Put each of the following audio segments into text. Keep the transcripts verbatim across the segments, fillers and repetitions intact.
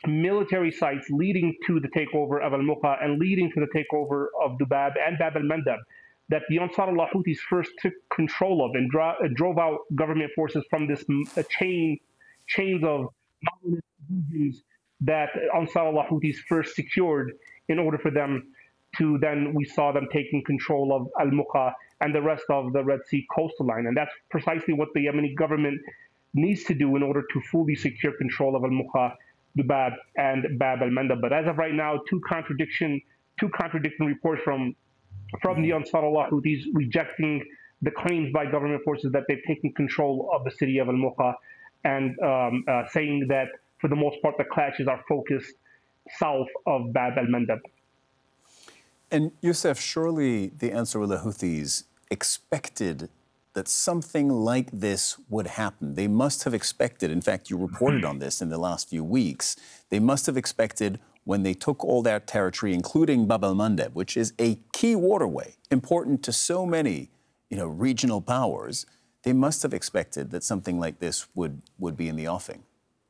military sites leading to the takeover of Al-Muqa and leading to the takeover of Dubab and Bab al-Mandab that the Ansarullah Houthis first took control of and dro- uh, drove out government forces from this uh, chain chains of mountainous regions that Ansarullah Houthis first secured in order for them to then we saw them taking control of Al-Muqa and the rest of the Red Sea coastal line. And that's precisely what the Yemeni government needs to do in order to fully secure control of Al-Muqa, Dubab, and Bab al-Mandab. But as of right now, two contradiction, two contradicting reports from from the Ansarullah Houthis rejecting the claims by government forces that they've taken control of the city of Al-Muqa and um, uh, saying that for the most part the clashes are focused south of Bab al-Mandab. And Youssef, surely the Ansarullah Houthis expected that something like this would happen. They must have expected, in fact, you reported on this in the last few weeks, they must have expected when they took all that territory, including Bab al-Mandab, which is a key waterway, important to so many, you know, regional powers, they must have expected that something like this would, would be in the offing.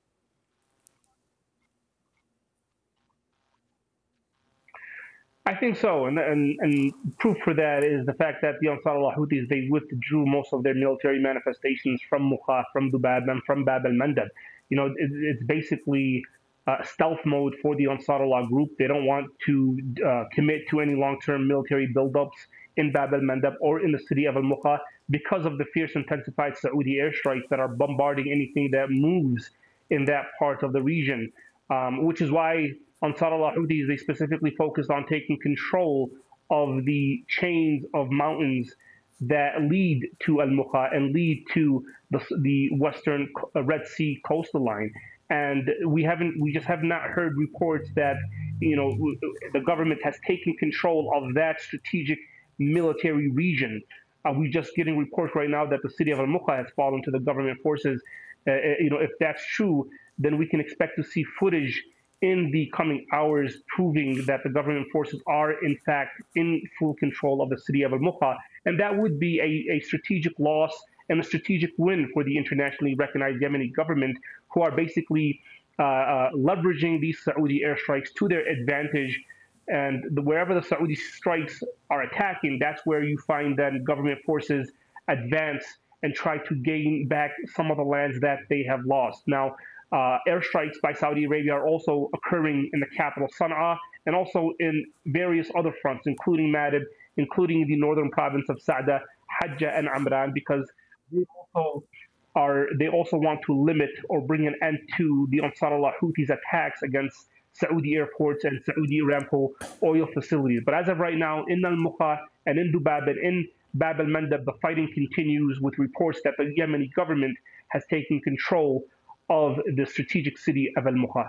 I think so, and, and and proof for that is the fact that the Ansarullah Houthis, they withdrew most of their military manifestations from Muqa, from Dubab, and from Bab al-Mandab. You know, it, it's basically uh, stealth mode for the Ansarullah group. They don't want to uh, commit to any long-term military buildups in Bab al-Mandab or in the city of Al-Muqa because of the fierce intensified Saudi airstrikes that are bombarding anything that moves in that part of the region, um, which is why Ansarullah Houthis, they specifically focused on taking control of the chains of mountains that lead to Al-Muqa and lead to the, the western Red Sea coastal line. And we haven't, we just have not heard reports that, you know, the government has taken control of that strategic military region. Uh, we're just getting reports right now that the city of Al-Muqa has fallen to the government forces. Uh, you know, if that's true, then we can expect to see footage in the coming hours proving that the government forces are in fact in full control of the city of Al-Muqa. And that would be a, a strategic loss and a strategic win for the internationally recognized Yemeni government, who are basically uh, uh, leveraging these Saudi airstrikes to their advantage. And the, wherever the Saudi strikes are attacking, that's where you find that government forces advance and try to gain back some of the lands that they have lost. Now, Uh, airstrikes by Saudi Arabia are also occurring in the capital, Sana'a, and also in various other fronts, including Madib, including the northern province of Sa'da, Hajja, and Amran, because they also are they also want to limit or bring an end to the Ansarullah Houthis' attacks against Saudi airports and Saudi Aramco oil facilities. But as of right now, in Al-Muqa and in Dubab and in Bab al-Mandab, the fighting continues with reports that the Yemeni government has taken control of the strategic city of Al-Muqa.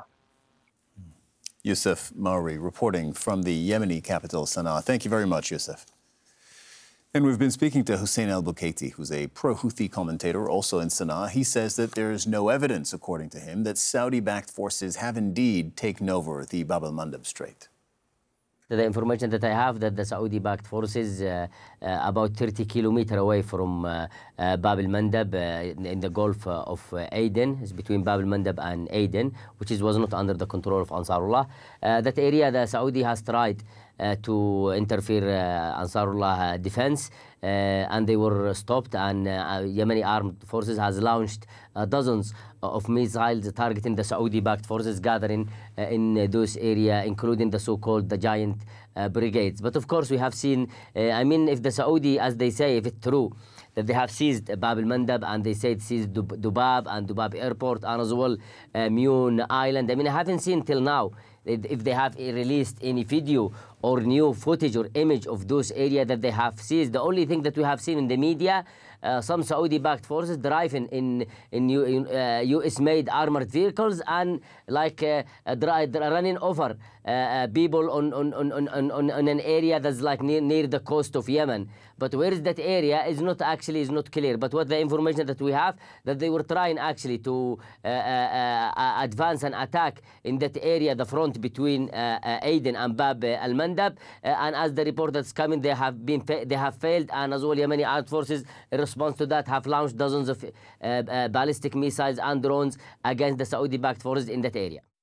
Youssef Mauri reporting from the Yemeni capital, Sana'a. Thank you very much, Youssef. And we've been speaking to Hussein al-Bukaiti, who's a pro-Houthi commentator also in Sana'a. He says that there is no evidence, according to him, that Saudi-backed forces have indeed taken over the Bab al-Mandab Strait. The information that I have that the Saudi-backed forces uh, uh, about thirty kilometers away from uh, uh, Bab al-Mandab uh, in, in the Gulf uh, of uh, Aden, it's between Bab al-Mandab and Aden, which is, was not under the control of Ansarullah. Uh, that area, the Saudi has tried uh, to interfere uh, Ansarullah uh, defense, uh, and they were stopped, and uh, Yemeni armed forces has launched uh, dozens of missiles targeting the Saudi-backed forces gathering uh, in uh, those areas, including the so-called the giant uh, brigades. But of course, we have seen, uh, I mean, if the Saudi, as they say, if it's true, that they have seized Bab al-Mandab and they said seized Dub Dubab and Dubab Airport and as well uh, Mune Island. I mean, I haven't seen till now if they have released any video or new footage or image of those areas that they have seized. The only thing that we have seen in the media, uh, some Saudi-backed forces driving in in, in uh, U S-made armored vehicles and like uh, uh, running over uh, uh, people on on, on, on, on on an area that's like near, near the coast of Yemen. But where is that area is not actually is not clear. But what the information that we have, that they were trying actually to uh, uh, uh, advance and attack in that area, the front between uh, uh, Aden and Bab al-Mandab. Uh, and as the report that's coming, they have been they have failed, and as well Yemeni armed forces in response to that have launched dozens of uh, uh, ballistic missiles and drones against the Saudi-backed forces in that area.